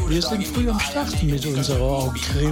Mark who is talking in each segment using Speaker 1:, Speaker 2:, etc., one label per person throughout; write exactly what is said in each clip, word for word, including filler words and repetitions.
Speaker 1: Wir sind früh am Start mit unserer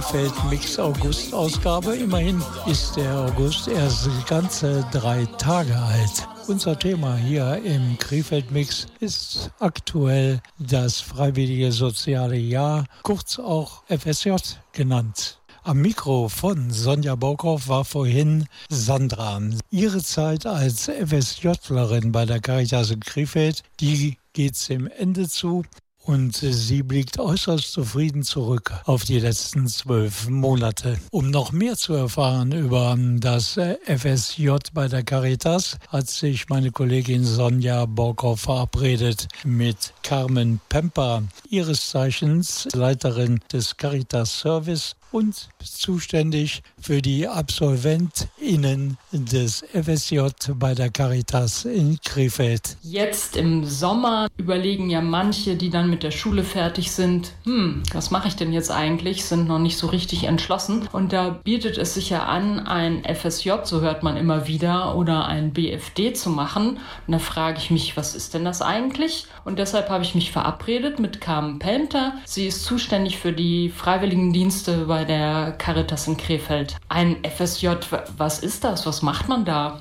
Speaker 1: Krefeld-Mix-August-Ausgabe. Immerhin ist der August erst ganze drei Tage alt. Unser Thema hier im Krefeld-Mix ist aktuell das Freiwillige Soziale Jahr, kurz auch F S J genannt. Am Mikro von Sonja Baukauf war vorhin Sandra. Ihre Zeit als F S Jlerin bei der Caritas in Krefeld, die geht dem Ende zu. Und sie blickt äußerst zufrieden zurück auf die letzten zwölf Monate. Um noch mehr zu erfahren über das F S J bei der Caritas, hat sich meine Kollegin Sonja Borkow verabredet mit Carmen Pemper, ihres Zeichens Leiterin des Caritas Service und zuständig für die AbsolventInnen des F S J bei der Caritas in Krefeld.
Speaker 2: Jetzt im Sommer überlegen ja manche, die dann mit der Schule fertig sind, hm, was mache ich denn jetzt eigentlich, sind noch nicht so richtig entschlossen. Und da bietet es sich ja an, ein F S J, so hört man immer wieder, oder ein B F D zu machen. Und da frage ich mich, was ist denn das eigentlich? Und deshalb habe ich mich verabredet mit Carmen Pemper. Sie ist zuständig für die Freiwilligendienste bei der Caritas in Krefeld. Ein F S J, was ist das? Was macht man da?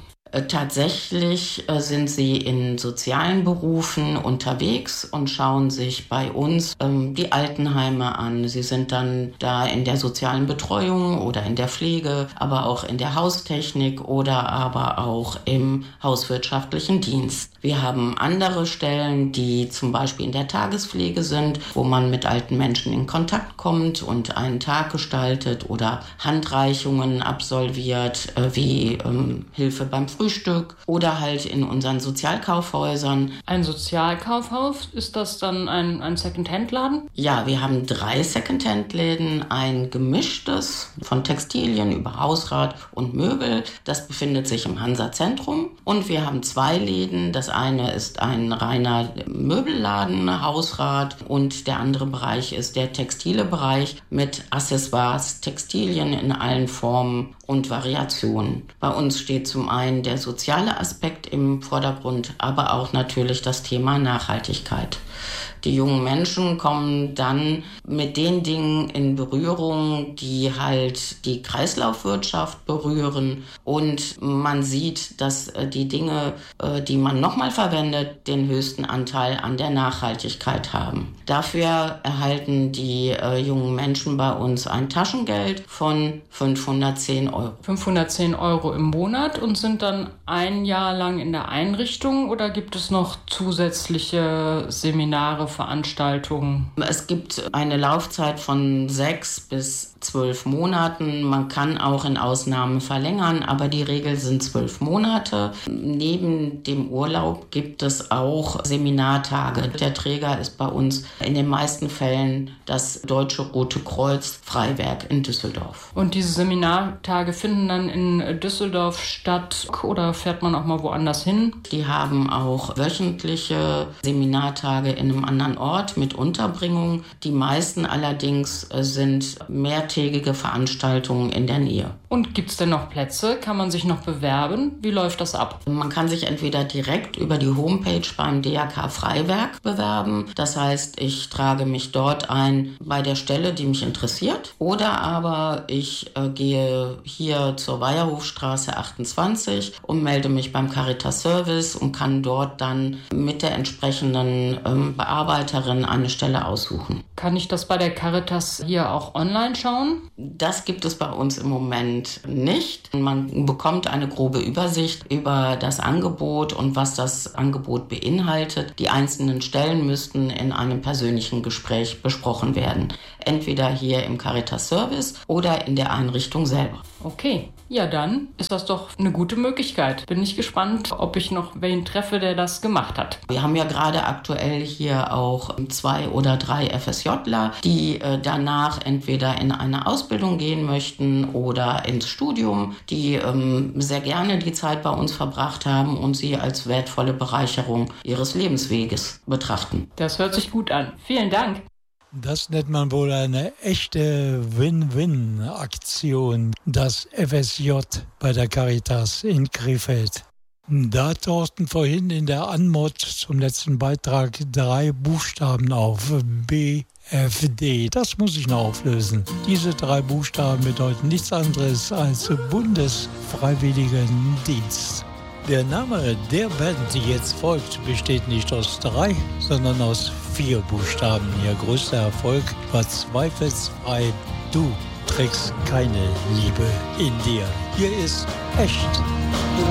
Speaker 3: Tatsächlich sind sie in sozialen Berufen unterwegs und schauen sich bei uns ähm, die Altenheime an. Sie sind dann da in der sozialen Betreuung oder in der Pflege, aber auch in der Haustechnik oder aber auch im hauswirtschaftlichen Dienst. Wir haben andere Stellen, die zum Beispiel in der Tagespflege sind, wo man mit alten Menschen in Kontakt kommt und einen Tag gestaltet oder Handreichungen absolviert, äh, wie ähm, Hilfe beim Frühstück. Frühstück oder halt in unseren Sozialkaufhäusern.
Speaker 2: Ein Sozialkaufhaus, ist das dann ein, ein Second-Hand-Laden?
Speaker 3: Ja, wir haben drei Second-Hand-Läden, ein gemischtes von Textilien über Hausrat und Möbel. Das befindet sich im Hansa-Zentrum. Und wir haben zwei Läden. Das eine ist ein reiner Möbelladen, Hausrat, und der andere Bereich ist der textile Bereich mit Accessoires, Textilien in allen Formen und Variationen. Bei uns steht zum einen der soziale Aspekt im Vordergrund, aber auch natürlich das Thema Nachhaltigkeit. Die jungen Menschen kommen dann mit den Dingen in Berührung, die halt die Kreislaufwirtschaft berühren. Und man sieht, dass die Dinge, die man nochmal verwendet, den höchsten Anteil an der Nachhaltigkeit haben. Dafür erhalten die jungen Menschen bei uns ein Taschengeld von fünfhundertzehn Euro.
Speaker 2: fünfhundertzehn Euro im Monat und sind dann ein Jahr lang in der Einrichtung, oder gibt es noch zusätzliche Seminare, Veranstaltungen?
Speaker 3: Es gibt eine Laufzeit von sechs bis zwölf Monaten. Man kann auch in Ausnahmen verlängern, aber die Regel sind zwölf Monate. Neben dem Urlaub gibt es auch Seminartage. Der Träger ist bei uns in den meisten Fällen das Deutsche Rote Kreuz Freiwerk in Düsseldorf.
Speaker 2: Und diese Seminartage finden dann in Düsseldorf statt oder fährt man auch mal woanders hin?
Speaker 3: Die haben auch wöchentliche Seminartage in einem anderen Ort mit Unterbringung. Die meisten allerdings sind mehrtägige Veranstaltungen in der Nähe.
Speaker 2: Und gibt es denn noch Plätze? Kann man sich noch bewerben? Wie läuft das ab?
Speaker 3: Man kann sich entweder direkt über die Homepage beim D R K Freiwerk bewerben. Das heißt, ich trage mich dort ein bei der Stelle, die mich interessiert. Oder aber ich äh, gehe hier zur Weierhofstraße achtundzwanzig und melde mich beim Caritas Service und kann dort dann mit der entsprechenden ähm, Bearbeiterin eine Stelle aussuchen.
Speaker 2: Kann ich das bei der Caritas hier auch online schauen?
Speaker 3: Das gibt es bei uns im Moment nicht. Man bekommt eine grobe Übersicht über das Angebot und was das Angebot beinhaltet. Die einzelnen Stellen müssten in einem persönlichen Gespräch besprochen werden. Entweder hier im Caritas Service oder in der Einrichtung selber.
Speaker 2: Okay, ja dann ist das doch eine gute Möglichkeit. Bin ich gespannt, ob ich noch wen treffe, der das gemacht hat.
Speaker 3: Wir haben ja gerade aktuell hier auch zwei oder drei FSJler, die äh, danach entweder in eine Ausbildung gehen möchten oder ins Studium, die ähm, sehr gerne die Zeit bei uns verbracht haben und sie als wertvolle Bereicherung ihres Lebensweges betrachten.
Speaker 2: Das hört sich gut an. Vielen Dank.
Speaker 1: Das nennt man wohl eine echte Win-Win-Aktion, das F S J bei der Caritas in Krefeld. Da tauchten vorhin in der Anmod zum letzten Beitrag drei Buchstaben auf, B F D. Das muss ich noch auflösen. Diese drei Buchstaben bedeuten nichts anderes als Bundesfreiwilligendienst. Der Name der Band, die jetzt folgt, besteht nicht aus drei, sondern aus vier Buchstaben. Ihr größter Erfolg war zweifelsfrei Du trägst keine Liebe in dir. Hier ist Echt.